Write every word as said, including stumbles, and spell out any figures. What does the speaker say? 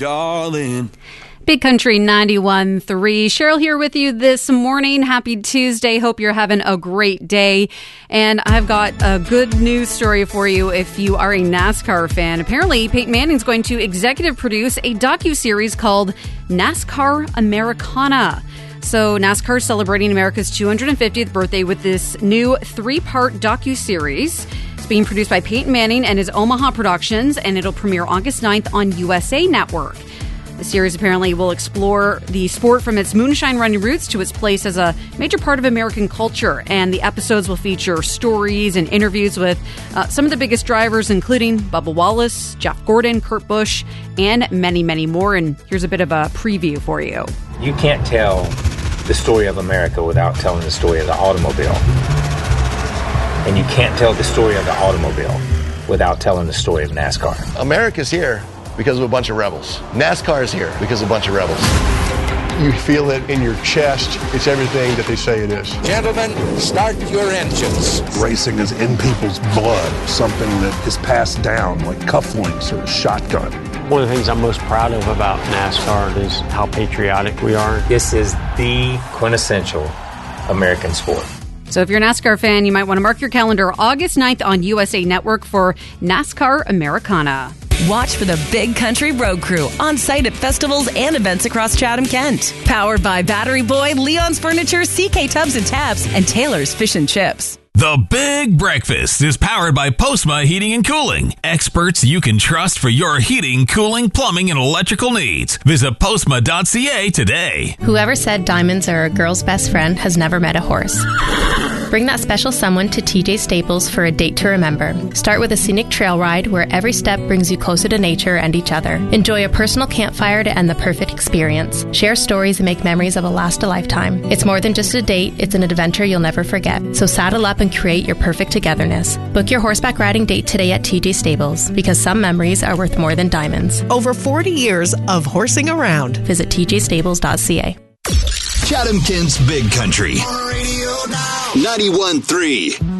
darling. Big Country ninety-one point three. Cheryl here with you this morning. Happy Tuesday. Hope you're having a great day. And I've got a good news story for you if you are a NASCAR fan. Apparently, Peyton Manning's going to executive produce a docuseries called NASCAR Americana. So NASCAR is celebrating America's two hundred fiftieth birthday with this new three-part docuseries. It's being produced by Peyton Manning and his Omaha Productions, and it'll premiere August ninth on U S A Network. The series apparently will explore the sport from its moonshine running roots to its place as a major part of American culture. And the episodes will feature stories and interviews with uh, some of the biggest drivers, including Bubba Wallace, Jeff Gordon, Kurt Busch, and many, many more. And here's a bit of a preview for you. You can't tell the story of America without telling the story of the automobile. And you can't tell the story of the automobile without telling the story of NASCAR. America's here because of a bunch of rebels. NASCAR is here because of a bunch of rebels. You feel it in your chest. It's everything that they say it is. Gentlemen, start your engines. Racing is in people's blood, something that is passed down like cufflinks or a shotgun. One of the things I'm most proud of about NASCAR is how patriotic we are. This is the quintessential American sport. So if you're a NASCAR fan, you might want to mark your calendar August ninth on U S A Network for NASCAR Americana. Watch for the Big Country Road Crew on site at festivals and events across Chatham-Kent. Powered by Battery Boy, Leon's Furniture, C K Tubs and Tabs, and Taylor's Fish and Chips. The Big Breakfast is powered by Postma Heating and Cooling. Experts you can trust for your heating, cooling, plumbing, and electrical needs. Visit postma dot c a today. Whoever said diamonds are a girl's best friend has never met a horse. Bring that special someone to T J Staples for a date to remember. Start with a scenic trail ride where every step brings you closer to nature and each other. Enjoy a personal campfire to end the perfect experience. Share stories and make memories that will last a lifetime. It's more than just a date, it's an adventure you'll never forget. So saddle up and create your perfect togetherness. Book your horseback riding date today at T J Stables, because some memories are worth more than diamonds. Over forty years of horsing around. Visit t j stables dot c a. Chatham-Kent's Big Country. ninety-one point three.